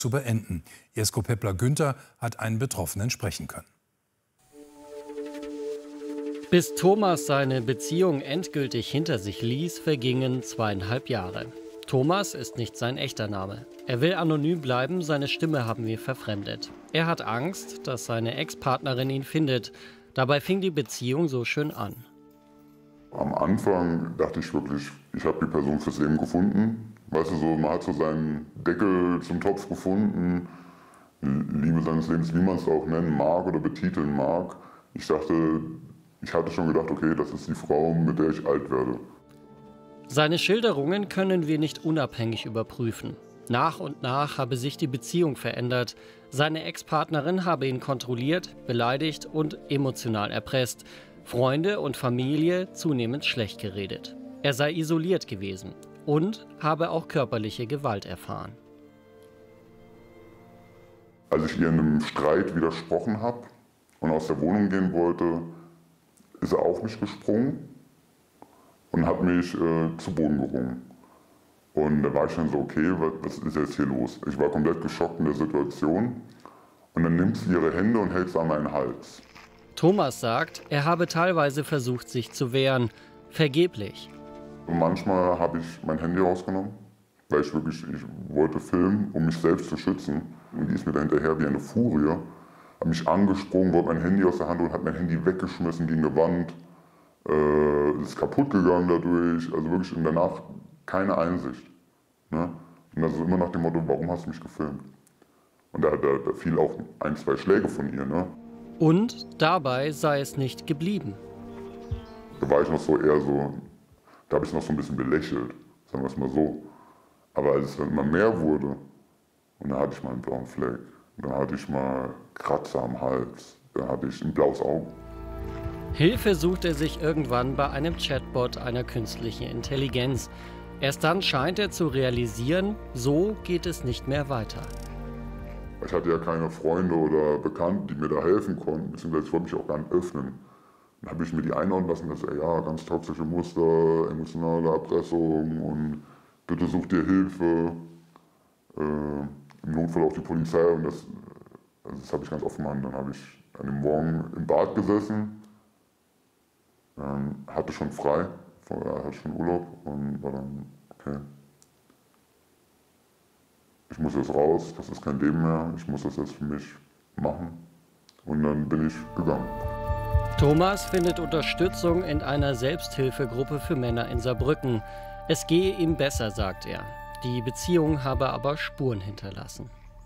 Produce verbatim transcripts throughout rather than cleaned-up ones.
zu beenden. Jesko Peppler-Günther hat einen Betroffenen sprechen können. Bis Thomas seine Beziehung endgültig hinter sich ließ, vergingen zweieinhalb Jahre. Thomas ist nicht sein echter Name. Er will anonym bleiben, seine Stimme haben wir verfremdet. Er hat Angst, dass seine Ex-Partnerin ihn findet. Dabei fing die Beziehung so schön an. Am Anfang dachte ich wirklich, ich habe die Person fürs Leben gefunden. Weißt du, so, man hat so seinen Deckel zum Topf gefunden. Liebe seines Lebens, wie man es auch nennen mag oder betiteln mag. Ich dachte, ich hatte schon gedacht, okay, das ist die Frau, mit der ich alt werde. Seine Schilderungen können wir nicht unabhängig überprüfen. Nach und nach habe sich die Beziehung verändert. Seine Ex-Partnerin habe ihn kontrolliert, beleidigt und emotional erpresst. Freunde und Familie zunehmend schlecht geredet. Er sei isoliert gewesen und habe auch körperliche Gewalt erfahren. Als ich ihr in einem Streit widersprochen habe und aus der Wohnung gehen wollte, ist er auf mich gesprungen und hat mich äh, zu Boden gerungen. Und da war ich dann so, okay, was, was ist jetzt hier los? Ich war komplett geschockt in der Situation. Und dann nimmt sie ihre Hände und hält sie an meinen Hals. Thomas sagt, er habe teilweise versucht, sich zu wehren. Vergeblich. Und manchmal habe ich mein Handy rausgenommen, weil ich wirklich, ich wollte filmen, um mich selbst zu schützen. Und die ist mir da hinterher wie eine Furie. Hat mich angesprungen, wollte mein Handy aus der Hand und hat mein Handy weggeschmissen gegen eine Wand. Äh, ist kaputt gegangen dadurch. Also wirklich und danach keine Einsicht. Ne? Und also immer nach dem Motto, warum hast du mich gefilmt? Und da, da, da fiel auch ein, zwei Schläge von ihr. Ne? Und dabei sei es nicht geblieben. Da war ich noch so eher so, da habe ich noch so ein bisschen belächelt, sagen wir es mal so. Aber als es dann immer mehr wurde, und dann hatte ich mal einen blauen Fleck, dann hatte ich mal Kratzer am Hals, dann hatte ich ein blaues Auge. Hilfe sucht er sich irgendwann bei einem Chatbot einer künstlichen Intelligenz. Erst dann scheint er zu realisieren, so geht es nicht mehr weiter. Ich hatte ja keine Freunde oder Bekannte, die mir da helfen konnten, beziehungsweise ich wollte mich auch gar nicht öffnen. Dann habe ich mir die einordnen lassen, dass er ja ganz toxische Muster, emotionale Erpressung und bitte such dir Hilfe, äh, im Notfall auch die Polizei. Und das, also das habe ich ganz offen gemacht. Dann habe ich an dem Morgen im Bad gesessen, ähm, hatte schon frei, hatte schon Urlaub und war dann, okay, ich muss jetzt raus, das ist kein Leben mehr, ich muss das jetzt für mich machen. Und dann bin ich gegangen. Thomas findet Unterstützung in einer Selbsthilfegruppe für Männer in Saarbrücken. Es gehe ihm besser, sagt er. Die Beziehung habe aber Spuren hinterlassen.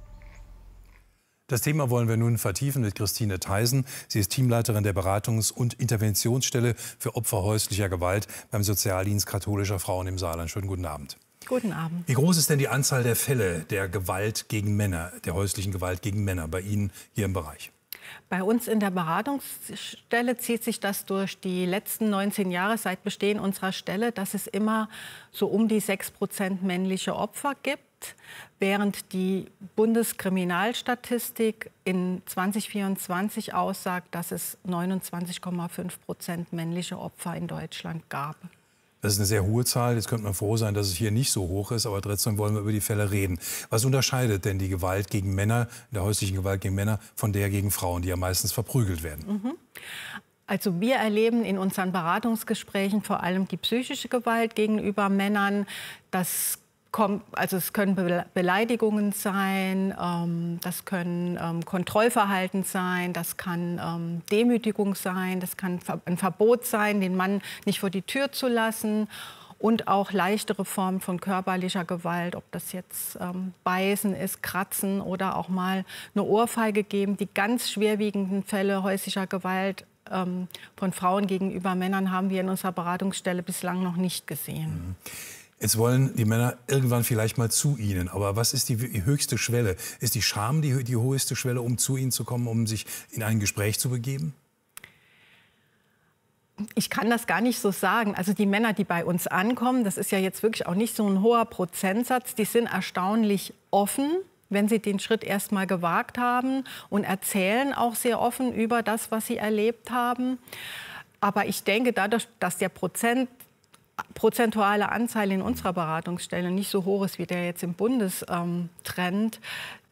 Das Thema wollen wir nun vertiefen mit Christine Theisen. Sie ist Teamleiterin der Beratungs- und Interventionsstelle für Opfer häuslicher Gewalt beim Sozialdienst katholischer Frauen im Saarland. Schönen guten Abend. Guten Abend. Wie groß ist denn die Anzahl der Fälle der Gewalt gegen Männer, der häuslichen Gewalt gegen Männer bei Ihnen hier im Bereich? Bei uns in der Beratungsstelle zieht sich das durch die letzten neunzehn Jahre seit Bestehen unserer Stelle, dass es immer so um die sechs Prozent männliche Opfer gibt, während die Bundeskriminalstatistik in zwanzig vierundzwanzig aussagt, dass es neunundzwanzig Komma fünf Prozent männliche Opfer in Deutschland gab. Das ist eine sehr hohe Zahl. Jetzt könnte man froh sein, dass es hier nicht so hoch ist. Aber trotzdem wollen wir über die Fälle reden. Was unterscheidet denn die Gewalt gegen Männer, der häuslichen Gewalt gegen Männer, von der gegen Frauen, die ja meistens verprügelt werden? Mhm. Also wir erleben in unseren Beratungsgesprächen vor allem die psychische Gewalt gegenüber Männern. Das kommt, also es können Beleidigungen sein, ähm, das können ähm, Kontrollverhalten sein, das kann ähm, Demütigung sein, das kann ein Verbot sein, den Mann nicht vor die Tür zu lassen. Und auch leichtere Formen von körperlicher Gewalt, ob das jetzt ähm, Beißen ist, Kratzen oder auch mal eine Ohrfeige geben. Die ganz schwerwiegenden Fälle häuslicher Gewalt ähm, von Frauen gegenüber Männern haben wir in unserer Beratungsstelle bislang noch nicht gesehen. Mhm. Jetzt wollen die Männer irgendwann vielleicht mal zu Ihnen. Aber was ist die höchste Schwelle? Ist die Scham die, die höchste Schwelle, um zu Ihnen zu kommen, um sich in ein Gespräch zu begeben? Ich kann das gar nicht so sagen. Also die Männer, die bei uns ankommen, das ist ja jetzt wirklich auch nicht so ein hoher Prozentsatz, die sind erstaunlich offen, wenn sie den Schritt erst mal gewagt haben und erzählen auch sehr offen über das, was sie erlebt haben. Aber ich denke, dadurch, dass der Prozent prozentuale Anzahl in unserer Beratungsstelle nicht so hoch ist wie der jetzt im Bundestrend,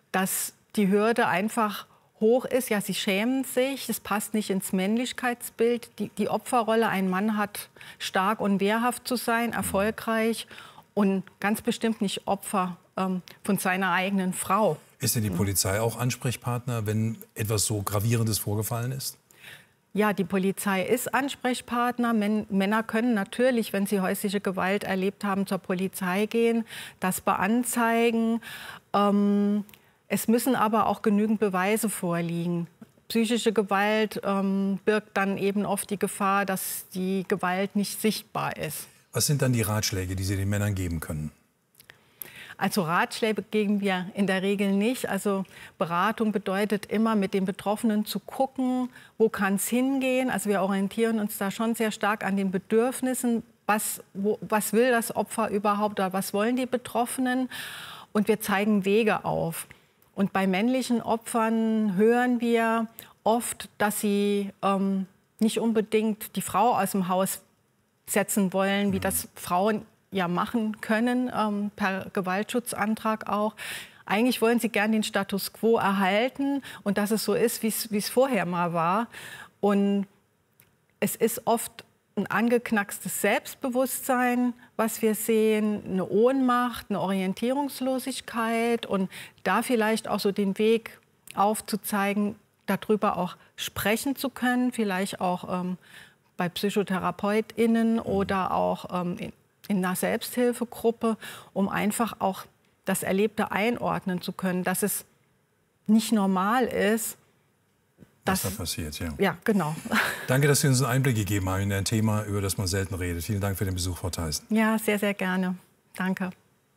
dass die Hürde einfach hoch ist. Ja, sie schämen sich, das passt nicht ins Männlichkeitsbild. Die, die Opferrolle, ein Mann hat stark und wehrhaft zu sein, erfolgreich und ganz bestimmt nicht Opfer ähm, von seiner eigenen Frau. Ist denn die Polizei auch Ansprechpartner, wenn etwas so Gravierendes vorgefallen ist? Ja, die Polizei ist Ansprechpartner. Män Männer können natürlich, wenn sie häusliche Gewalt erlebt haben, zur Polizei gehen, das beanzeigen. Ähm, es müssen aber auch genügend Beweise vorliegen. Psychische Gewalt ähm, birgt dann eben oft die Gefahr, dass die Gewalt nicht sichtbar ist. Was sind dann die Ratschläge, die Sie den Männern geben können? Also Ratschläge geben wir in der Regel nicht. Also Beratung bedeutet immer, mit den Betroffenen zu gucken, wo kann es hingehen. Also wir orientieren uns da schon sehr stark an den Bedürfnissen. Was, wo, was will das Opfer überhaupt oder was wollen die Betroffenen? Und wir zeigen Wege auf. Und bei männlichen Opfern hören wir oft, dass sie ähm, nicht unbedingt die Frau aus dem Haus setzen wollen, wie das Frauen ja machen können, ähm, per Gewaltschutzantrag auch. Eigentlich wollen sie gern den Status quo erhalten und dass es so ist, wie es vorher mal war. Und es ist oft ein angeknackstes Selbstbewusstsein, was wir sehen, eine Ohnmacht, eine Orientierungslosigkeit und da vielleicht auch so den Weg aufzuzeigen, darüber auch sprechen zu können, vielleicht auch ähm, bei PsychotherapeutInnen oder auch ähm, in, in einer Selbsthilfegruppe, um einfach auch das Erlebte einordnen zu können, dass es nicht normal ist. Was da passiert, ja. Ja, genau. Danke, dass Sie uns einen Einblick gegeben haben in ein Thema, über das man selten redet. Vielen Dank für den Besuch, Frau Theissen. Ja, sehr, sehr gerne. Danke.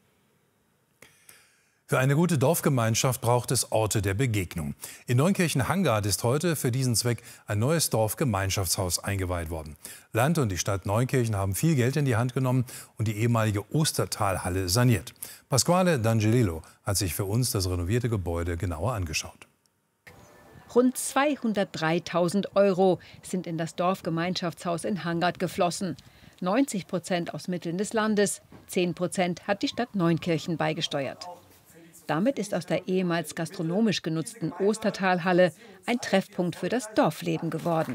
Für eine gute Dorfgemeinschaft braucht es Orte der Begegnung. In Neunkirchen-Hangard ist heute für diesen Zweck ein neues Dorfgemeinschaftshaus eingeweiht worden. Land und die Stadt Neunkirchen haben viel Geld in die Hand genommen und die ehemalige Ostertalhalle saniert. Pasquale D'Angelillo hat sich für uns das renovierte Gebäude genauer angeschaut. Rund zweihundertdreitausend Euro sind in das Dorfgemeinschaftshaus in Hangard geflossen. neunzig Prozent aus Mitteln des Landes, zehn Prozent hat die Stadt Neunkirchen beigesteuert. Damit ist aus der ehemals gastronomisch genutzten Ostertalhalle ein Treffpunkt für das Dorfleben geworden.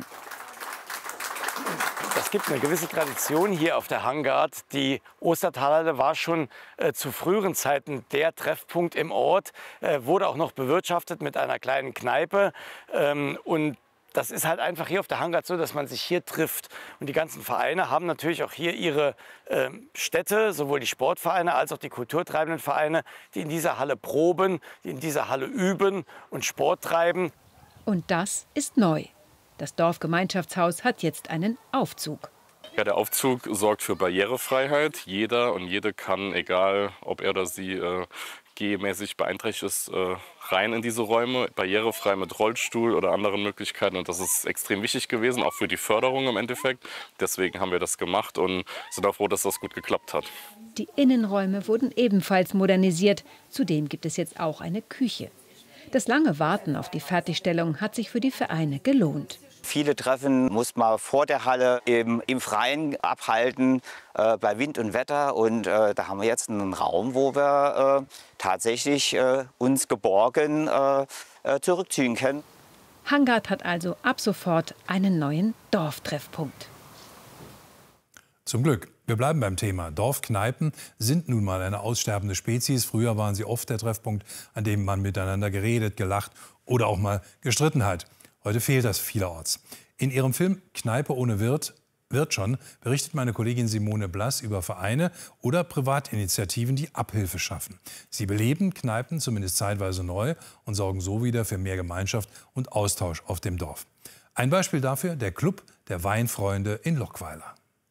Es gibt eine gewisse Tradition hier auf der Hangard. Die Ostertalhalle war schon äh, zu früheren Zeiten der Treffpunkt im Ort, äh, wurde auch noch bewirtschaftet mit einer kleinen Kneipe. Ähm, und das ist halt einfach hier auf der Hangard so, dass man sich hier trifft. Und die ganzen Vereine haben natürlich auch hier ihre äh, Stätte, sowohl die Sportvereine als auch die kulturtreibenden Vereine, die in dieser Halle proben, die in dieser Halle üben und Sport treiben. Und das ist neu. Das Dorfgemeinschaftshaus hat jetzt einen Aufzug. Ja, der Aufzug sorgt für Barrierefreiheit. Jeder und jede kann, egal ob er oder sie äh, gehmäßig beeinträchtigt ist, äh, rein in diese Räume, barrierefrei mit Rollstuhl oder anderen Möglichkeiten. Und das ist extrem wichtig gewesen, auch für die Förderung im Endeffekt. Deswegen haben wir das gemacht und sind auch froh, dass das gut geklappt hat. Die Innenräume wurden ebenfalls modernisiert. Zudem gibt es jetzt auch eine Küche. Das lange Warten auf die Fertigstellung hat sich für die Vereine gelohnt. Viele Treffen muss man vor der Halle im, im Freien abhalten, äh, bei Wind und Wetter. Und äh, da haben wir jetzt einen Raum, wo wir äh, tatsächlich äh, uns geborgen äh, äh, zurückziehen können. Hangard hat also ab sofort einen neuen Dorftreffpunkt. Zum Glück. Wir bleiben beim Thema. Dorfkneipen sind nun mal eine aussterbende Spezies. Früher waren sie oft der Treffpunkt, an dem man miteinander geredet, gelacht oder auch mal gestritten hat. Heute fehlt das vielerorts. In ihrem Film Kneipe ohne Wirt, wird schon, berichtet meine Kollegin Simone Blass über Vereine oder Privatinitiativen, die Abhilfe schaffen. Sie beleben Kneipen zumindest zeitweise neu und sorgen so wieder für mehr Gemeinschaft und Austausch auf dem Dorf. Ein Beispiel dafür der Club der Weinfreunde in Lockweiler.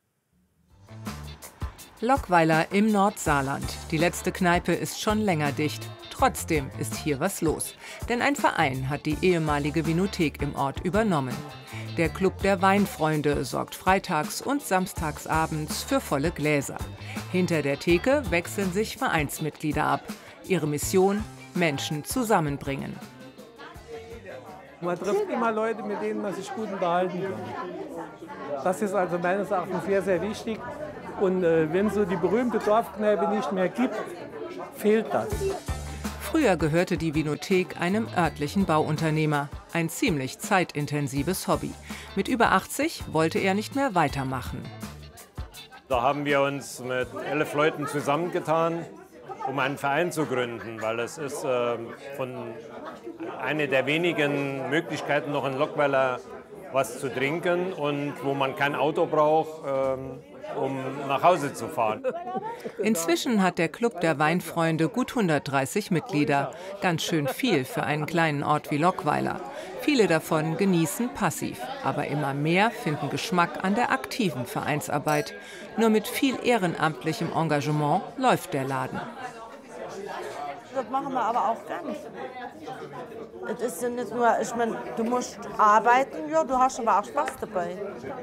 Lockweiler im Nordsaarland. Die letzte Kneipe ist schon länger dicht. Trotzdem ist hier was los. Denn ein Verein hat die ehemalige Vinothek im Ort übernommen. Der Club der Weinfreunde sorgt freitags und samstagsabends für volle Gläser. Hinter der Theke wechseln sich Vereinsmitglieder ab. Ihre Mission: Menschen zusammenbringen. Man trifft immer Leute, mit denen man sich gut unterhalten kann. Das ist also meines Erachtens sehr, sehr wichtig. Und äh, wenn es so die berühmte Dorfkneipe nicht mehr gibt, fehlt das. Früher gehörte die Vinothek einem örtlichen Bauunternehmer. Ein ziemlich zeitintensives Hobby. Mit über achtzig wollte er nicht mehr weitermachen. Da haben wir uns mit elf Leuten zusammengetan, um einen Verein zu gründen, weil es ist äh, von eine der wenigen Möglichkeiten, noch in Lockweiler was zu trinken und wo man kein Auto braucht, ähm, um nach Hause zu fahren. Inzwischen hat der Club der Weinfreunde gut hundertdreißig Mitglieder. Ganz schön viel für einen kleinen Ort wie Lockweiler. Viele davon genießen passiv, aber immer mehr finden Geschmack an der aktiven Vereinsarbeit. Nur mit viel ehrenamtlichem Engagement läuft der Laden. Das machen wir aber auch gar nicht. Es ist ja nicht nur, ich meine, du musst arbeiten, ja, du hast aber auch Spaß dabei.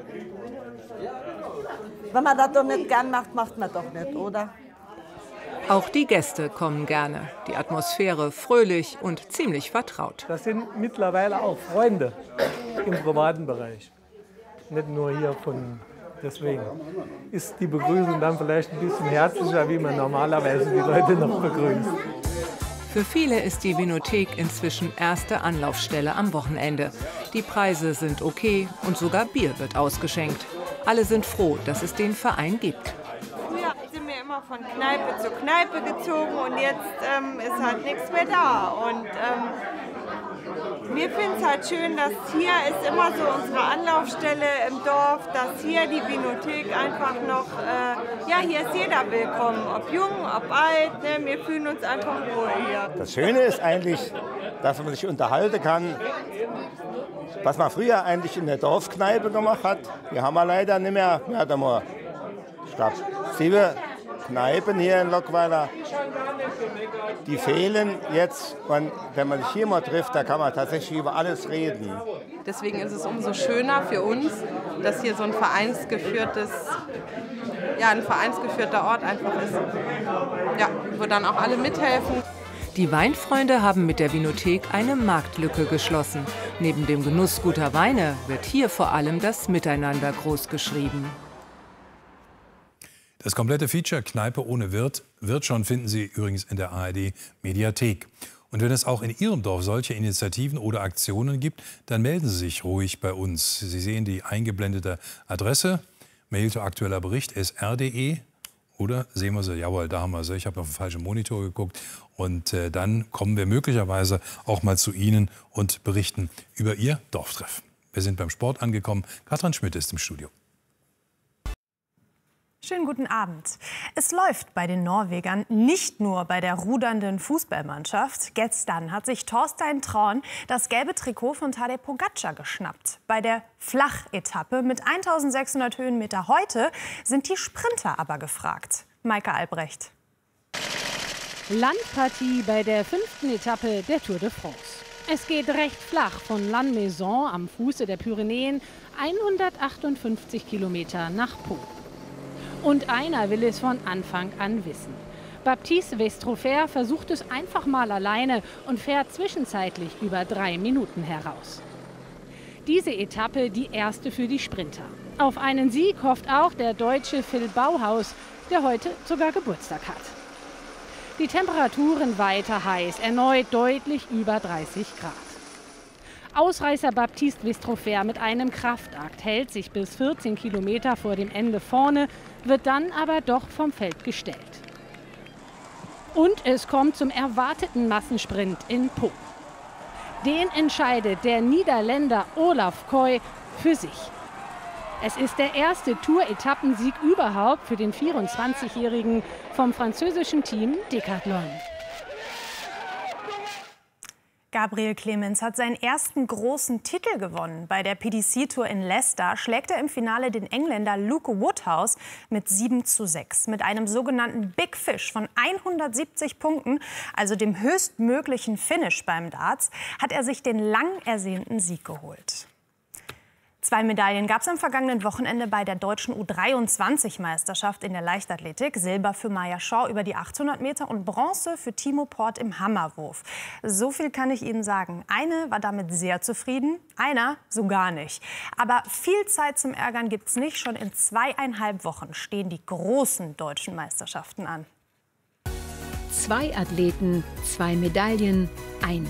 Wenn man das doch nicht gern macht, macht man doch nicht, oder? Auch die Gäste kommen gerne. Die Atmosphäre fröhlich und ziemlich vertraut. Das sind mittlerweile auch Freunde im privaten Bereich. Nicht nur hier von. Deswegen ist die Begrüßung dann vielleicht ein bisschen herzlicher, wie man normalerweise die Leute noch begrüßt. Für viele ist die Vinothek inzwischen erste Anlaufstelle am Wochenende. Die Preise sind okay und sogar Bier wird ausgeschenkt. Alle sind froh, dass es den Verein gibt. Früher sind wir immer von Kneipe zu Kneipe gezogen und jetzt ähm, ist halt nichts mehr da. Und ähm, wir finden es halt schön, dass hier ist immer so unsere Anlaufstelle im Dorf, dass hier die Vinothek einfach noch, äh, ja, hier ist jeder willkommen, ob jung, ob alt, ne? Wir fühlen uns einfach wohl hier. Das Schöne ist eigentlich, dass man sich unterhalten kann, was man früher eigentlich in der Dorfkneipe gemacht hat. Wir haben wir leider nicht mehr, wir hatten mal, ich glaube, sieben Kneipen hier in Lockweiler. Die fehlen jetzt, und wenn man sich hier mal trifft, da kann man tatsächlich über alles reden. Deswegen ist es umso schöner für uns, dass hier so ein vereinsgeführtes, ja, ein vereinsgeführter Ort einfach ist, ja, wo dann auch alle mithelfen. Die Weinfreunde haben mit der Vinothek eine Marktlücke geschlossen. Neben dem Genuss guter Weine wird hier vor allem das Miteinander großgeschrieben. Das komplette Feature Kneipe ohne Wirt, Wirt schon finden Sie übrigens in der A R D-Mediathek. Und wenn es auch in Ihrem Dorf solche Initiativen oder Aktionen gibt, dann melden Sie sich ruhig bei uns. Sie sehen die eingeblendete Adresse, Mail zu aktueller Bericht, s r punkt d e. Oder sehen wir sie, jawohl, da haben wir sie. Ich habe auf den falschen Monitor geguckt. Und äh, dann kommen wir möglicherweise auch mal zu Ihnen und berichten über Ihr Dorftreff. Wir sind beim Sport angekommen. Katrin Schmidt ist im Studio. Schönen guten Abend. Es läuft bei den Norwegern, nicht nur bei der rudernden Fußballmannschaft. Gestern hat sich Thorstein Traun das gelbe Trikot von Tadej Pogačar geschnappt. Bei der Flachetappe mit eintausendsechshundert Höhenmeter heute sind die Sprinter aber gefragt. Maike Albrecht. Landpartie bei der fünften Etappe der Tour de France. Es geht recht flach von Lannemezan am Fuße der Pyrenäen hundertachtundfünfzig Kilometer nach Po. Und einer will es von Anfang an wissen. Baptiste Westrofer versucht es einfach mal alleine und fährt zwischenzeitlich über drei Minuten heraus. Diese Etappe die erste für die Sprinter. Auf einen Sieg hofft auch der Deutsche Phil Bauhaus, der heute sogar Geburtstag hat. Die Temperaturen weiter heiß, erneut deutlich über dreißig Grad. Ausreißer Baptiste Westrofer mit einem Kraftakt hält sich bis vierzehn Kilometer vor dem Ende vorne, wird dann aber doch vom Feld gestellt. Und es kommt zum erwarteten Massensprint in Po. Den entscheidet der Niederländer Olaf Koy für sich. Es ist der erste Tour-Etappensieg überhaupt für den vierundzwanzigjährigen vom französischen Team Decathlon. Gabriel Clemens hat seinen ersten großen Titel gewonnen. Bei der P D C-Tour in Leicester schlägt er im Finale den Engländer Luke Woodhouse mit sieben zu sechs. Mit einem sogenannten Big Fish von hundertsiebzig Punkten, also dem höchstmöglichen Finish beim Darts, hat er sich den lang ersehnten Sieg geholt. Zwei Medaillen gab es am vergangenen Wochenende bei der deutschen U dreiundzwanzig-Meisterschaft in der Leichtathletik. Silber für Maja Schor über die achthundert Meter und Bronze für Timo Port im Hammerwurf. So viel kann ich Ihnen sagen. Eine war damit sehr zufrieden, einer so gar nicht. Aber viel Zeit zum Ärgern gibt es nicht. Schon in zweieinhalb Wochen stehen die großen deutschen Meisterschaften an. Zwei Athleten, zwei Medaillen, ein